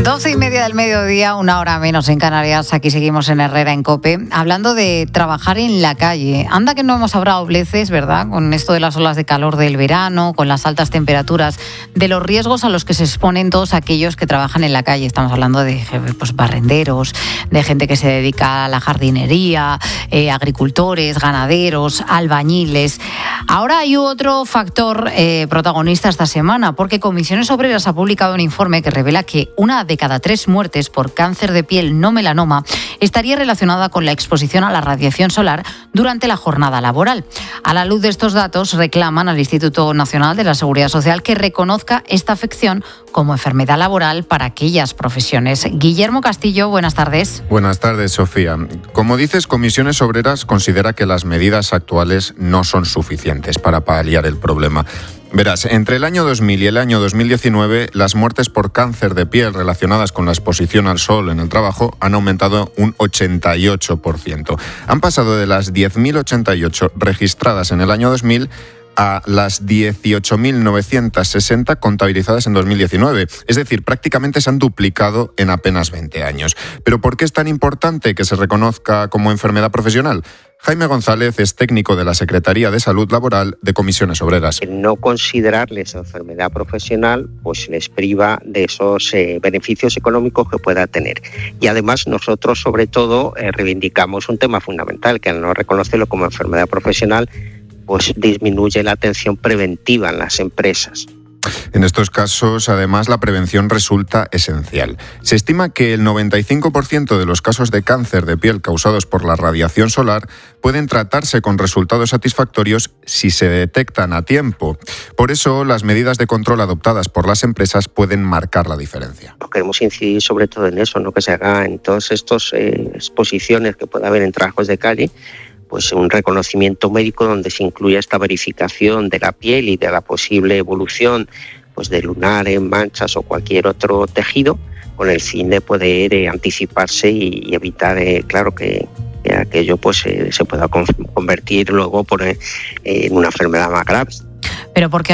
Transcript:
12:30 del mediodía, 1 hora menos en Canarias. Aquí seguimos en Herrera en COPE, hablando de trabajar en la calle. Anda que no hemos hablado veces, ¿verdad? Con esto de las olas de calor del verano, con las altas temperaturas, de los riesgos a los que se exponen todos aquellos que trabajan en la calle. Estamos hablando de barrenderos, de gente que se dedica a la jardinería, agricultores, ganaderos, albañiles. Ahora hay otro factor protagonista esta semana, porque Comisiones Obreras ha publicado un informe que revela que una de cada 3 muertes por cáncer de piel no melanoma estaría relacionada con la exposición a la radiación solar durante la jornada laboral. A la luz de estos datos, reclaman al Instituto Nacional de la Seguridad Social que reconozca esta afección como enfermedad laboral para aquellas profesiones. Guillermo Castillo, buenas tardes. Buenas tardes, Sofía. Como dices, Comisiones Obreras considera que las medidas actuales no son suficientes para paliar el problema. Verás, entre el año 2000 y el año 2019, las muertes por cáncer de piel relacionadas con la exposición al sol en el trabajo han aumentado un 88%. Han pasado de las 10.088 registradas en el año 2000 a las 18.960 contabilizadas en 2019. Es decir, prácticamente se han duplicado en apenas 20 años. ¿Pero por qué es tan importante que se reconozca como enfermedad profesional? Jaime González es técnico de la Secretaría de Salud Laboral de Comisiones Obreras. El no considerarles enfermedad profesional pues les priva de esos beneficios económicos que pueda tener. Y además nosotros sobre todo reivindicamos un tema fundamental, que al no reconocerlo como enfermedad profesional pues disminuye la atención preventiva en las empresas. En estos casos, además, la prevención resulta esencial. Se estima que el 95% de los casos de cáncer de piel causados por la radiación solar pueden tratarse con resultados satisfactorios si se detectan a tiempo. Por eso, las medidas de control adoptadas por las empresas pueden marcar la diferencia. Queremos incidir sobre todo en eso, ¿no? Que se haga en todas estas exposiciones que pueda haber en trabajos de calle, pues un reconocimiento médico donde se incluya esta verificación de la piel y de la posible evolución pues de lunares, manchas o cualquier otro tejido, con el fin de poder anticiparse y evitar, claro, que aquello pues se pueda convertir luego en una enfermedad más grave. Pero ¿por qué